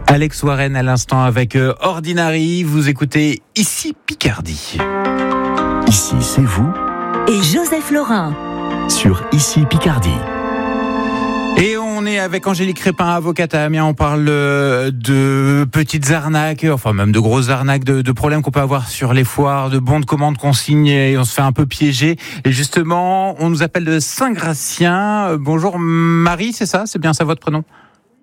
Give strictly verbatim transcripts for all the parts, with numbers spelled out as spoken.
Alex Warren à l'instant avec euh, Ordinary. Vous écoutez Ici Picardie. Ici c'est vous et Joseph Laurin sur Ici Picardie. Et on est avec Angélique Crépin, avocate à Amiens. On parle de petites arnaques, enfin même de grosses arnaques, de, de problèmes qu'on peut avoir sur les foires, de bons de commande qu'on signe et on se fait un peu piéger. Et justement, on nous appelle de Saint-Gratien. Bonjour Marie, c'est ça ? C'est bien ça votre prénom ?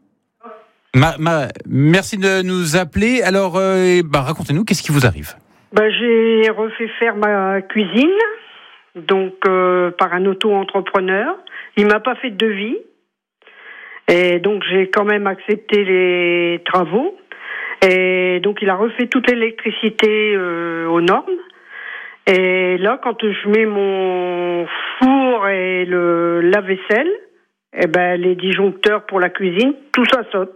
Ma, ma, merci de nous appeler. Alors, euh, bah, racontez-nous, qu'est-ce qui vous arrive ? Bah, j'ai refait faire ma cuisine, donc euh, par un auto-entrepreneur. Il m'a pas fait de devis. Et donc, j'ai quand même accepté les travaux. Et donc, il a refait toute l'électricité euh, aux normes. Et là, quand je mets mon four et le lave-vaisselle, eh ben, les disjoncteurs pour la cuisine, tout ça saute.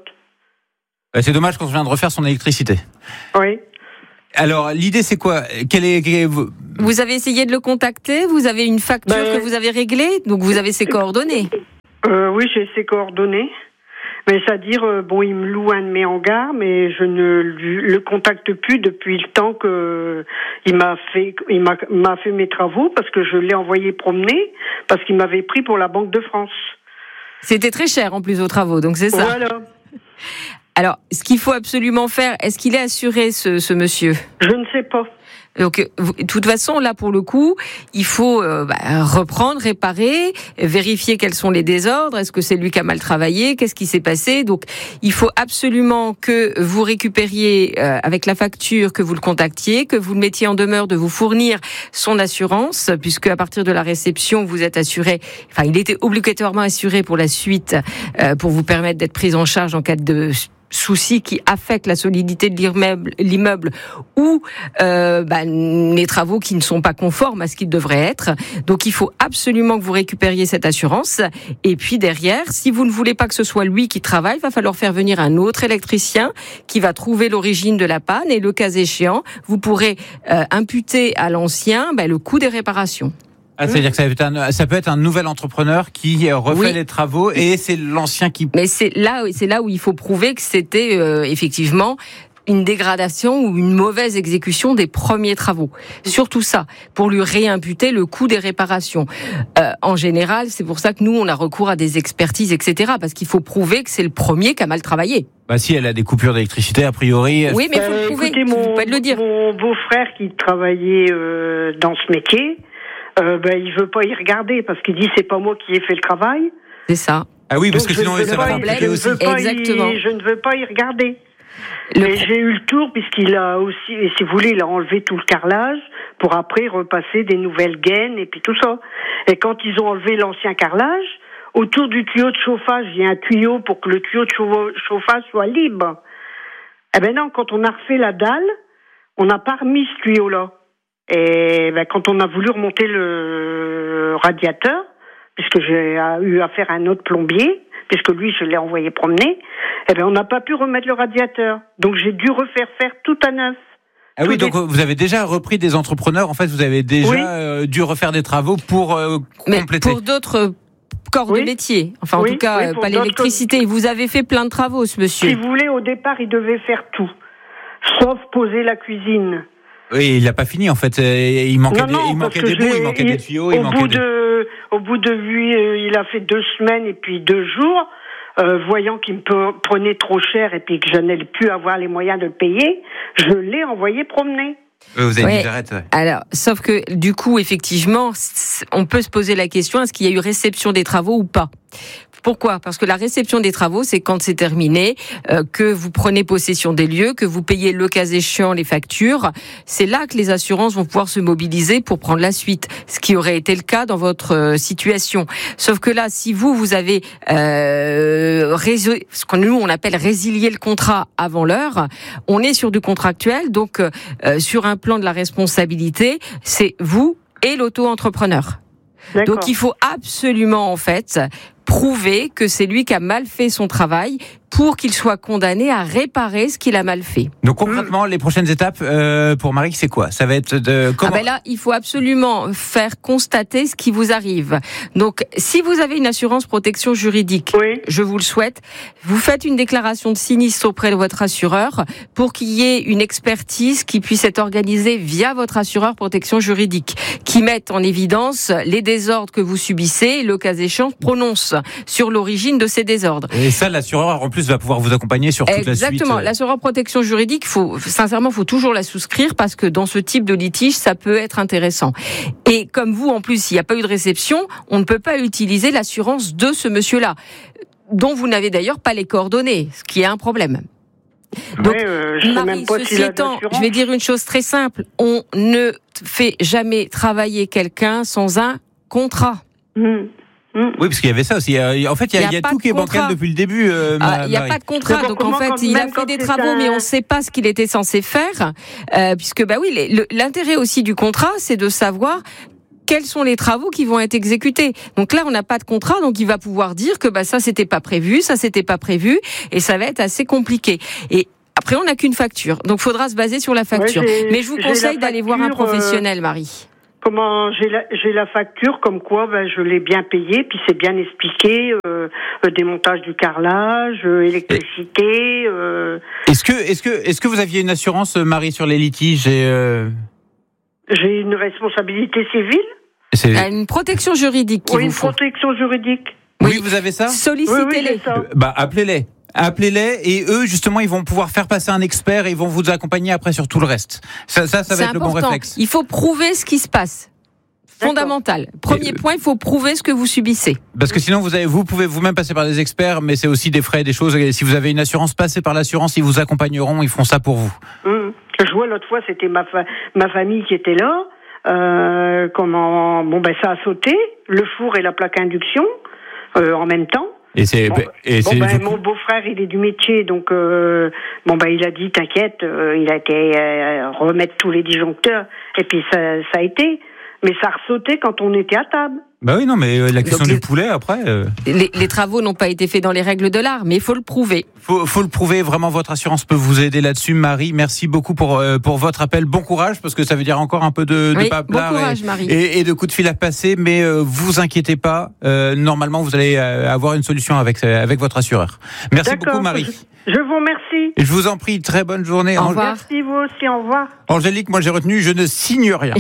C'est dommage qu'on vient de refaire son électricité. Oui. Alors, l'idée, c'est quoi ? Quelle est, quelle est... Vous avez essayé de le contacter ? Vous avez une facture ben... que vous avez réglée ? Donc, vous avez ses coordonnées ? Euh, oui, j'ai ses coordonnées. Mais c'est-à-dire, euh, bon, il me loue un de mes hangars, mais je ne le contacte plus depuis le temps que il m'a fait, il m'a, m'a fait mes travaux, parce que je l'ai envoyé promener, parce qu'il m'avait pris pour la Banque de France. C'était très cher en plus vos travaux, donc c'est ça. Voilà. Alors, ce qu'il faut absolument faire, est-ce qu'il est assuré, ce, ce monsieur ? Je ne sais pas. Donc, de toute façon, là, pour le coup, il faut euh, bah, reprendre, réparer, vérifier quels sont les désordres. Est-ce que c'est lui qui a mal travaillé ? Qu'est-ce qui s'est passé ? Donc, il faut absolument que vous récupériez euh, avec la facture, que vous le contactiez, que vous le mettiez en demeure de vous fournir son assurance, puisque à partir de la réception, vous êtes assuré. Enfin, il était obligatoirement assuré pour la suite, euh, pour vous permettre d'être pris en charge en cas de soucis qui affectent la solidité de l'immeuble, l'immeuble ou euh, bah, les travaux qui ne sont pas conformes à ce qu'ils devraient être. Donc il faut absolument que vous récupériez cette assurance. Et puis derrière, si vous ne voulez pas que ce soit lui qui travaille, il va falloir faire venir un autre électricien qui va trouver l'origine de la panne et le cas échéant, vous pourrez euh, imputer à l'ancien bah, le coût des réparations. Ah, c'est-à-dire que ça peut, être un, ça peut être un nouvel entrepreneur qui refait oui. les travaux et c'est l'ancien qui... Mais c'est là, c'est là où il faut prouver que c'était euh, effectivement une dégradation ou une mauvaise exécution des premiers travaux. Surtout ça, pour lui réimputer le coût des réparations. Euh, en général, c'est pour ça que nous, on a recours à des expertises, et cetera. Parce qu'il faut prouver que c'est le premier qui a mal travaillé. Bah si elle a des coupures d'électricité, a priori... Oui, mais il faut euh, le prouver, écoutez, mon, vous pouvez le dire. Mon beau-frère qui travaillait euh, dans ce métier... Euh, ben, il veut pas y regarder parce qu'il dit c'est pas moi qui ai fait le travail. C'est ça. Ah oui, parce donc que sinon ça va compliquer aussi. Exactement. Y, je ne veux pas y regarder. Le... Et j'ai eu le tour puisqu'il a aussi, et si vous voulez, il a enlevé tout le carrelage pour après repasser des nouvelles gaines et puis tout ça. Et quand ils ont enlevé l'ancien carrelage, autour du tuyau de chauffage, il y a un tuyau pour que le tuyau de chauffage soit libre. Eh ben non, quand on a refait la dalle, on n'a pas remis ce tuyau-là. Et ben, quand on a voulu remonter le radiateur, puisque j'ai eu affaire à un autre plombier, puisque lui, je l'ai envoyé promener, eh ben, on n'a pas pu remettre le radiateur. Donc, j'ai dû refaire faire tout à neuf. Ah oui, donc des... vous avez déjà repris des entrepreneurs, en fait, vous avez déjà oui. euh, dû refaire des travaux pour euh, compléter. Mais pour d'autres corps oui. de métier, enfin en oui, tout cas, oui, pas l'électricité. Corps... Vous avez fait plein de travaux, ce monsieur. Si vous voulez, au départ, il devait faire tout, sauf poser la cuisine. Oui, il n'a pas fini en fait. Il manquait non, des, non, il manquait des bouts, il manquait il, des tuyaux. Au, il manquait bout des... de, au bout de lui, il a fait deux semaines et puis deux jours, euh, voyant qu'il me prenait trop cher et puis que je n'allais plus avoir les moyens de le payer, je l'ai envoyé promener. Euh, vous avez ouais. dit j'arrête. Ouais. Alors, sauf que du coup, effectivement, on peut se poser la question est-ce qu'il y a eu réception des travaux ou pas ? Pourquoi ? Parce que la réception des travaux, c'est quand c'est terminé, euh, que vous prenez possession des lieux, que vous payez le cas échéant les factures. C'est là que les assurances vont pouvoir se mobiliser pour prendre la suite, ce qui aurait été le cas dans votre euh, situation. Sauf que là, si vous, vous avez euh, résol... ce qu'on nous on appelle résilier le contrat avant l'heure, on est sur du contractuel, donc euh, sur un plan de la responsabilité, c'est vous et l'auto-entrepreneur. D'accord. Donc il faut absolument en fait prouver que c'est lui qui a mal fait son travail pour qu'il soit condamné à réparer ce qu'il a mal fait. Donc concrètement, mmh. les prochaines étapes euh, pour Marie, c'est quoi ? Ça va être de comment ? Ah ben là, il faut absolument faire constater ce qui vous arrive. Donc, si vous avez une assurance protection juridique, oui. je vous le souhaite, vous faites une déclaration de sinistre auprès de votre assureur pour qu'il y ait une expertise qui puisse être organisée via votre assureur protection juridique, qui mette en évidence les désordres que vous subissez et, le cas échéant, prononce sur l'origine de ces désordres. Et ça, l'assureur, en plus, va pouvoir vous accompagner sur toute Exactement. la suite. Exactement. L'assureur protection juridique, faut, sincèrement, faut toujours la souscrire parce que dans ce type de litige, ça peut être intéressant. Et comme vous, en plus, s'il n'y a pas eu de réception, on ne peut pas utiliser l'assurance de ce monsieur-là, dont vous n'avez d'ailleurs pas les coordonnées, ce qui est un problème. Donc, ouais, euh, je Marie, même pas ceci si étant, je vais dire une chose très simple. On ne fait jamais travailler quelqu'un sans un contrat. Mmh. Mmh. Oui, parce qu'il y avait ça aussi. En fait, il y a, il y a, il y a tout qui est bancal depuis le début. Euh, ah, il n'y a pas de contrat, donc en fait, il a fait des travaux, un... mais on ne sait pas ce qu'il était censé faire, euh, puisque bah oui, les, l'intérêt aussi du contrat, c'est de savoir quels sont les travaux qui vont être exécutés. Donc là, on n'a pas de contrat, donc il va pouvoir dire que bah ça c'était pas prévu, ça c'était pas prévu, et ça va être assez compliqué. Et après, on n'a qu'une facture, donc il faudra se baser sur la facture. Ouais, mais je vous conseille d'aller voir un professionnel, euh... Marie. Comment j'ai la, j'ai la facture comme quoi ben, je l'ai bien payée, puis c'est bien expliqué, euh, le démontage du carrelage, euh, électricité. Euh... Est-ce que est-ce que est-ce que vous aviez une assurance, Marie, sur les litiges et euh... J'ai une responsabilité civile. C'est... Une protection juridique. Oui, une faut. protection juridique. Oui, vous avez ça ? Sollicitez-les. Oui, oui, euh, bah appelez-les. Appelez-les et eux justement ils vont pouvoir faire passer un expert et ils vont vous accompagner après sur tout le reste. Ça, ça, ça va c'est être important. Le bon réflexe. Il faut prouver ce qui se passe. Fondamental. Premier et point, il faut prouver ce que vous subissez. Parce que sinon vous avez, vous pouvez vous-même passer par des experts, mais c'est aussi des frais, des choses. Et si vous avez une assurance, passez par l'assurance, ils vous accompagneront, ils font ça pour vous. Mmh. Je vois l'autre fois, c'était ma fa- ma famille qui était là. Euh, comment bon ben ça a sauté, le four et la plaque induction euh, en même temps. Et c'est, bon, et bon c'est ben, mon beau-frère il est du métier donc euh, bon ben il a dit t'inquiète euh, il a été euh, remettre tous les disjoncteurs et puis ça, ça a été mais ça a ressauté quand on était à table. Bah oui non mais euh, la question donc, du les, poulet après. Euh... Les, les travaux n'ont pas été faits dans les règles de l'art mais il faut le prouver. Faut, faut le prouver vraiment votre assurance peut vous aider là-dessus Marie. Merci beaucoup pour euh, pour votre appel. Bon courage parce que ça veut dire encore un peu de, oui, de paplard bon courage, et, Marie. Et, et de coups de fil à passer mais euh, vous inquiétez pas euh, normalement vous allez euh, avoir une solution avec euh, avec votre assureur. Merci D'accord, beaucoup Marie. Je, je vous remercie. Je vous en prie très bonne journée. Au revoir. Merci vous aussi au revoir. Angélique moi j'ai retenu je ne signe rien.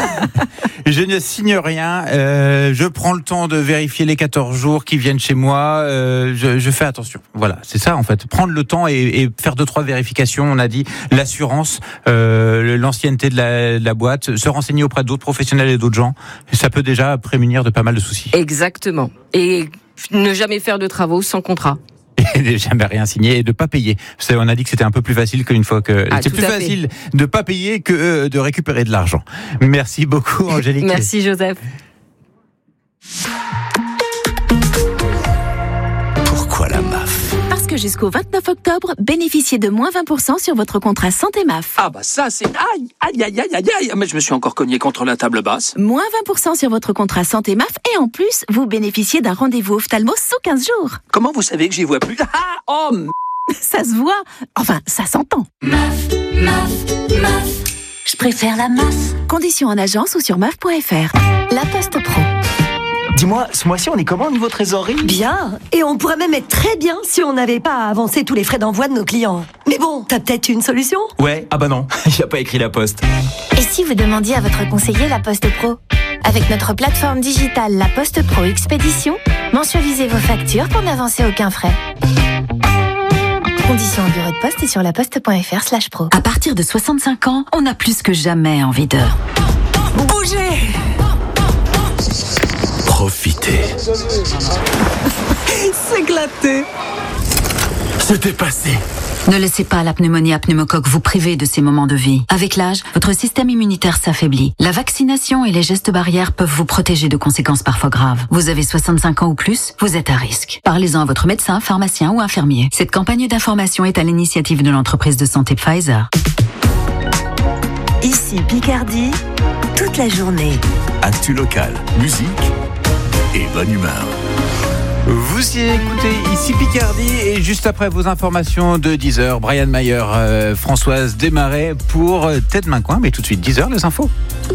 Je ne signe rien. Euh, je prends le temps de vérifier les quatorze jours qui viennent chez moi. Euh, je, je fais attention. Voilà, c'est ça en fait. Prendre le temps et, et faire deux trois vérifications. On a dit l'assurance, euh, l'ancienneté de la, de la boîte, se renseigner auprès d'autres professionnels et d'autres gens. Ça peut déjà prémunir de pas mal de soucis. Exactement. Et ne jamais faire de travaux sans contrat. Et de jamais rien signer et de pas payer. On a dit que c'était un peu plus facile qu'une fois que ah, c'est plus facile de pas payer que euh, de récupérer de l'argent. Merci beaucoup Angélique. Merci Joseph. Pourquoi la M A F ? Parce que jusqu'au vingt-neuf octobre, bénéficiez de moins vingt pour cent sur votre contrat santé M A F. Ah bah ça c'est... Aïe, aïe, aïe, aïe, aïe, aïe. Mais je me suis encore cogné contre la table basse. Moins vingt pour cent sur votre contrat santé M A F et en plus, vous bénéficiez d'un rendez-vous ophtalmo sous quinze jours. Comment vous savez que j'y vois plus ? Ah, oh m... Ça se voit. Enfin, ça s'entend. M A F, M A F, M A F. Je préfère la M A F. Conditions en agence ou sur M A F point F R. La Poste Pro. Dis-moi, ce mois-ci, on est comment au niveau trésorerie ? Bien. Et on pourrait même être très bien si on n'avait pas à avancer tous les frais d'envoi de nos clients. Mais bon, t'as peut-être une solution ? Ouais, ah bah non, il a pas écrit la poste. Et si vous demandiez à votre conseiller La Poste Pro ? Avec notre plateforme digitale La Poste Pro Expédition, mensualisez vos factures pour n'avancer aucun frais. Conditions en bureau de poste et sur laposte point F R slash pro. À partir de soixante-cinq ans, on a plus que jamais envie de... Bougez ! Profitez. S'éclater. C'était passé. Ne laissez pas la pneumonie à pneumocoque vous priver de ces moments de vie. Avec l'âge, votre système immunitaire s'affaiblit. La vaccination et les gestes barrières peuvent vous protéger de conséquences parfois graves. Vous avez soixante-cinq ans ou plus, vous êtes à risque. Parlez-en à votre médecin, pharmacien ou infirmier. Cette campagne d'information est à l'initiative de l'entreprise de santé Pfizer. Ici Picardie, toute la journée. Actu local, musique et bonne humeur. Vous y écoutez ici Picardie et juste après vos informations de dix heures, Brian Mayer, euh, Françoise Desmarais pour Tête Main Coin. Mais tout de suite dix heures, les infos.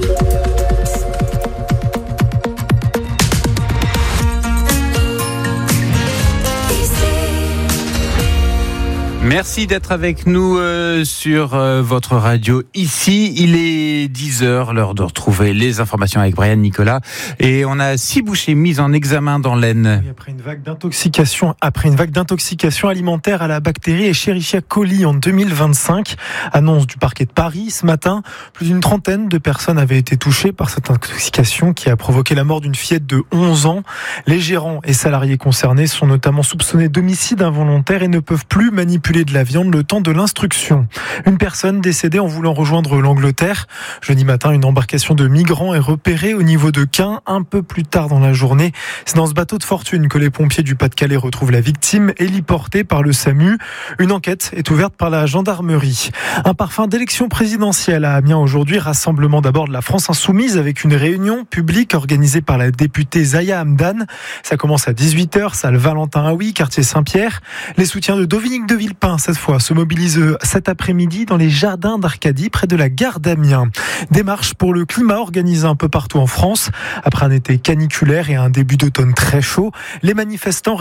Merci d'être avec nous euh, sur euh, votre radio ici. Il est dix heures, l'heure de retrouver les informations avec Brian Nicolas. Et on a six bouchers mis en examen dans l'Aisne. Oui, après une vague d'intoxication, après une vague d'intoxication alimentaire à la bactérie Escherichia coli en deux mille vingt-cinq, annonce du parquet de Paris ce matin, plus d'une trentaine de personnes avaient été touchées par cette intoxication qui a provoqué la mort d'une fillette de onze ans. Les gérants et salariés concernés sont notamment soupçonnés d'homicide involontaire et ne peuvent plus manipuler de la viande le temps de l'instruction. Une personne décédée en voulant rejoindre l'Angleterre. Jeudi matin, une embarcation de migrants est repérée au niveau de Caen un peu plus tard dans la journée. C'est dans ce bateau de fortune que les pompiers du Pas-de-Calais retrouvent la victime, héliportée par le S A M U. Une enquête est ouverte par la gendarmerie. Un parfum d'élection présidentielle à Amiens aujourd'hui. Rassemblement d'abord de la France Insoumise avec une réunion publique organisée par la députée Zaya Hamdan. Ça commence à dix-huit heures, salle Valentin Haoui, quartier Saint-Pierre. Les soutiens de Dominique de Villepin cette fois, se mobilise cet après-midi dans les jardins d'Arcadie, près de la gare d'Amiens. Des marches pour le climat organisées un peu partout en France. Après un été caniculaire et un début d'automne très chaud, les manifestants